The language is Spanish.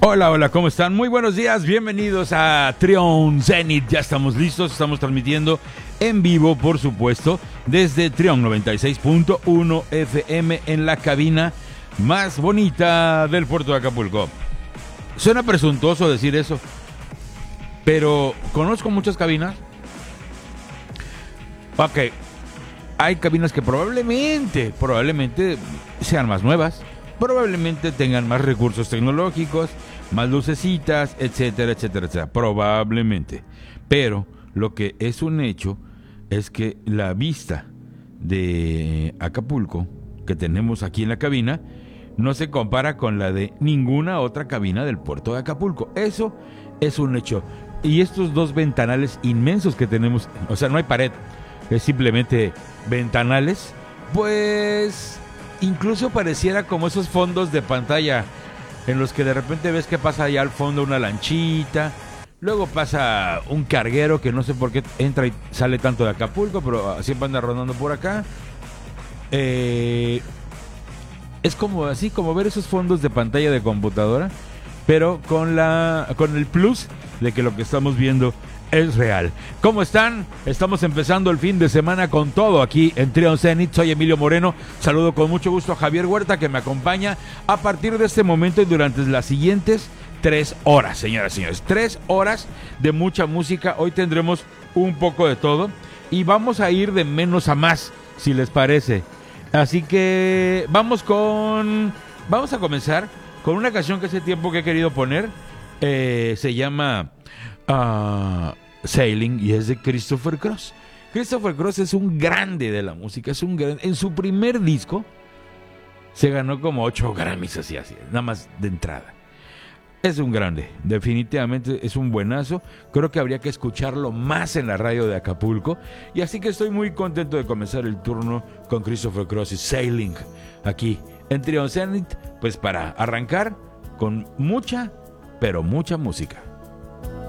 Hola, hola, ¿cómo están? Muy buenos días, bienvenidos a Trion Zenith. Ya estamos listos, estamos transmitiendo en vivo, por supuesto, desde Trion 96.1 FM en la cabina más bonita del puerto de Acapulco. Suena presuntuoso decir eso, pero conozco muchas cabinas. Ok, hay cabinas que probablemente sean más nuevas, probablemente tengan más recursos tecnológicos, más lucecitas, etcétera, etcétera, etcétera, probablemente. Pero lo que es un hecho es que la vista de Acapulco que tenemos aquí en la cabina no se compara con la de ninguna otra cabina del puerto de Acapulco. Eso es un hecho. Y estos dos ventanales inmensos que tenemos, o sea, no hay pared, es simplemente ventanales, pues incluso pareciera como esos fondos de pantalla en los que de repente ves que pasa allá al fondo una lanchita, luego pasa un carguero que no sé por qué entra y sale tanto de Acapulco, pero siempre anda rondando por acá. Es como así, como ver esos fondos de pantalla de computadora, pero con el plus de que lo que estamos viendo es real. ¿Cómo están? Estamos empezando el fin de semana con todo aquí en Trion Zenith. Soy Emilio Moreno. Saludo con mucho gusto a Javier Huerta, que me acompaña a partir de este momento y durante las siguientes 3 horas, señoras y señores. 3 horas de mucha música. Hoy tendremos un poco de todo y vamos a ir de menos a más, si les parece. Así que vamos a comenzar con una canción que hace tiempo que he querido poner. Se llama Sailing y es de Christopher Cross. Christopher Cross es un grande de la música, en su primer disco se ganó como 8 Grammys así, nada más de entrada. Es un grande, definitivamente es un buenazo. Creo que habría que escucharlo más en la radio de Acapulco. Y así que estoy muy contento de comenzar el turno con Christopher Cross y Sailing aquí en Trion Zenith, pues para arrancar con mucha, pero mucha música.